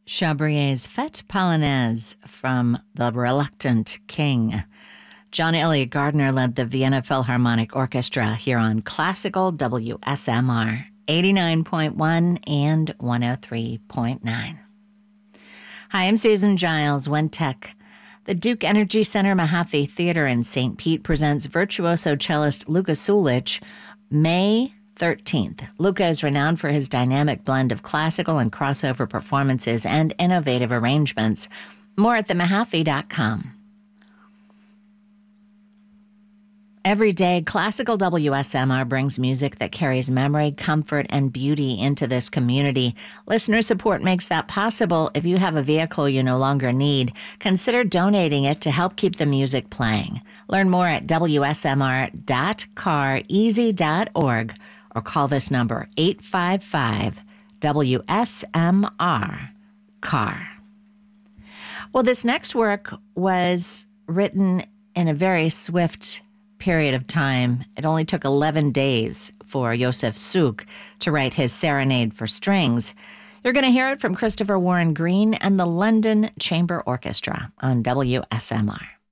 Chabrier's Fête Polonaise from The Reluctant King. John Elliott Gardner led the Vienna Philharmonic Orchestra here on Classical WSMR 89.1 and 103.9. Hi, I'm Susan Giles, Wentech. The Duke Energy Center Mahaffey Theater in St. Pete presents virtuoso cellist Luka Sulic May 13th. Luka is renowned for his dynamic blend of classical and crossover performances and innovative arrangements. More at themahaffey.com. Every day, Classical WSMR brings music that carries memory, comfort, and beauty into this community. Listener support makes that possible. If you have a vehicle you no longer need, consider donating it to help keep the music playing. Learn more at wsmr.careasy.org or call this number 855-WSMR-CAR. Well, this next work was written in a very swift period of time. It only took 11 days for Josef Suk to write his Serenade for Strings. You're going to hear it from Christopher Warren Green and the London Chamber Orchestra on WSMR.